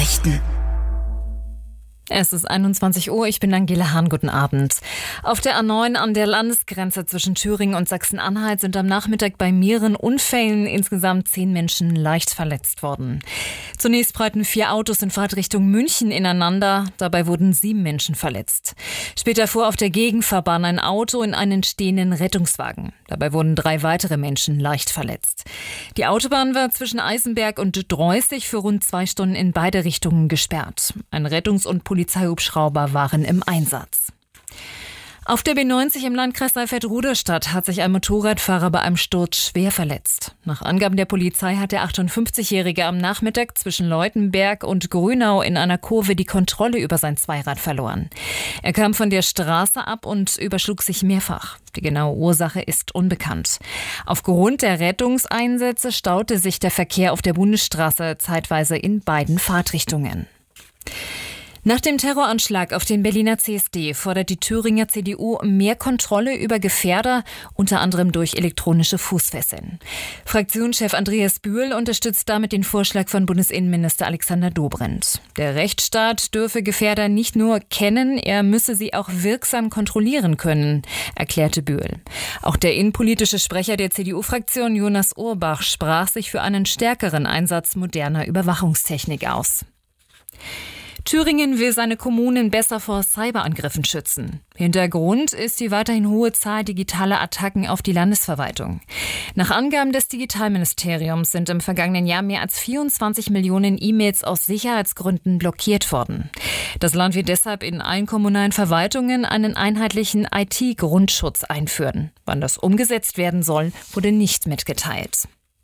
Nachrichten. Es ist 21 Uhr, ich bin Angela Hahn, guten Abend. Auf der A9 an der Landesgrenze zwischen Thüringen und Sachsen-Anhalt sind am Nachmittag bei mehreren Unfällen insgesamt 10 Menschen leicht verletzt worden. Zunächst prallten 4 Autos in Fahrtrichtung München ineinander, dabei wurden 7 Menschen verletzt. Später fuhr auf der Gegenfahrbahn ein Auto in einen stehenden Rettungswagen. Dabei wurden 3 weitere Menschen leicht verletzt. Die Autobahn war zwischen Eisenberg und Droßig für rund 2 Stunden in beide Richtungen gesperrt. Ein Rettungs- und Polizeihubschrauber waren im Einsatz. Auf der B90 im Landkreis Saalfeld-Ruderstadt hat sich ein Motorradfahrer bei einem Sturz schwer verletzt. Nach Angaben der Polizei hat der 58-Jährige am Nachmittag zwischen Leutenberg und Grünau in einer Kurve die Kontrolle über sein Zweirad verloren. Er kam von der Straße ab und überschlug sich mehrfach. Die genaue Ursache ist unbekannt. Aufgrund der Rettungseinsätze staute sich der Verkehr auf der Bundesstraße zeitweise in beiden Fahrtrichtungen. Nach dem Terroranschlag auf den Berliner CSD fordert die Thüringer CDU mehr Kontrolle über Gefährder, unter anderem durch elektronische Fußfesseln. Fraktionschef Andreas Bühl unterstützt damit den Vorschlag von Bundesinnenminister Alexander Dobrindt. Der Rechtsstaat dürfe Gefährder nicht nur kennen, er müsse sie auch wirksam kontrollieren können, erklärte Bühl. Auch der innenpolitische Sprecher der CDU-Fraktion Jonas Urbach sprach sich für einen stärkeren Einsatz moderner Überwachungstechnik aus. Thüringen will seine Kommunen besser vor Cyberangriffen schützen. Hintergrund ist die weiterhin hohe Zahl digitaler Attacken auf die Landesverwaltung. Nach Angaben des Digitalministeriums sind im vergangenen Jahr mehr als 24 Millionen E-Mails aus Sicherheitsgründen blockiert worden. Das Land will deshalb in allen kommunalen Verwaltungen einen einheitlichen IT-Grundschutz einführen. Wann das umgesetzt werden soll, wurde nicht mitgeteilt.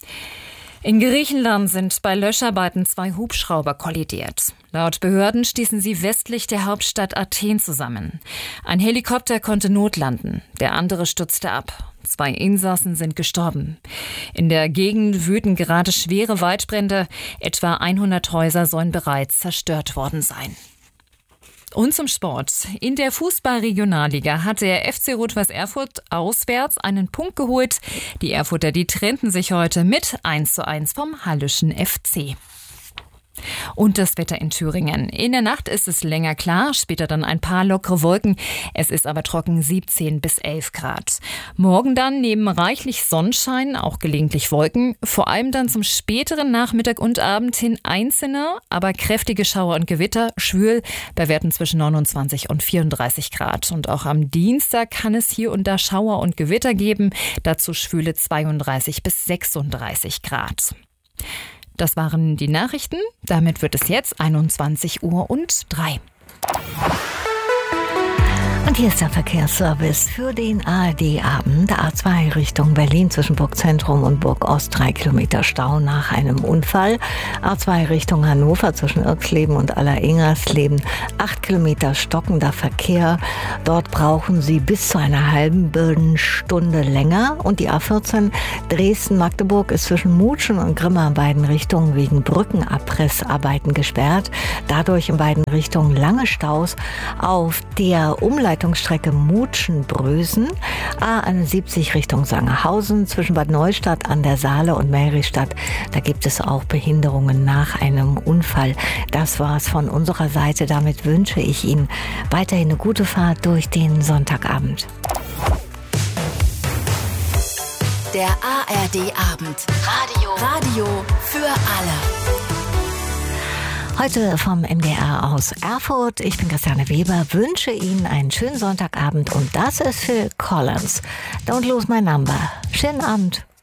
In Griechenland sind bei Löscharbeiten 2 Hubschrauber kollidiert. Laut Behörden stießen sie westlich der Hauptstadt Athen zusammen. Ein Helikopter konnte notlanden, der andere stürzte ab. 2 Insassen sind gestorben. In der Gegend wüten gerade schwere Waldbrände. Etwa 100 Häuser sollen bereits zerstört worden sein. Und zum Sport. In der Fußball-Regionalliga hat der FC Rot-Weiß Erfurt auswärts einen Punkt geholt. Die Erfurter, die trennten sich heute mit 1:1 vom Hallyschen FC. Und das Wetter in Thüringen. In der Nacht ist es länger klar, später dann ein paar lockere Wolken. Es ist aber trocken, 17 bis 11 Grad. Morgen dann neben reichlich Sonnenschein auch gelegentlich Wolken. Vor allem dann zum späteren Nachmittag und Abend hin einzelne, aber kräftige Schauer und Gewitter, schwül bei Werten zwischen 29 und 34 Grad. Und auch am Dienstag kann es hier und da Schauer und Gewitter geben. Dazu schwüle 32 bis 36 Grad. Das waren die Nachrichten. Damit wird es jetzt 21:03 Uhr. Und hier ist der Verkehrsservice für den ARD-Abend. A2 Richtung Berlin zwischen Burgzentrum und Burgost 3 Kilometer Stau nach einem Unfall. A2 Richtung Hannover zwischen Irksleben und Aller-Ingersleben 8 Kilometer stockender Verkehr. Dort brauchen Sie bis zu einer halben Stunde länger. Und die A14 Dresden-Magdeburg ist zwischen Mutschen und Grimma in beiden Richtungen wegen Brückenabrissarbeiten gesperrt. Dadurch in beiden Richtungen lange Staus auf der Umleitungsstrecke Mutschen-Brösen, A71 Richtung Sangerhausen zwischen Bad Neustadt an der Saale und Meristadt. Da gibt es auch Behinderungen nach einem Unfall. Das war's von unserer Seite. Damit wünsche ich Ihnen weiterhin eine gute Fahrt durch den Sonntagabend. Der ARD-Abend. Radio für alle. Heute vom MDR aus Erfurt. Ich bin Christiane Weber, wünsche Ihnen einen schönen Sonntagabend und das ist Phil Collins. Don't lose my number. Schönen Abend.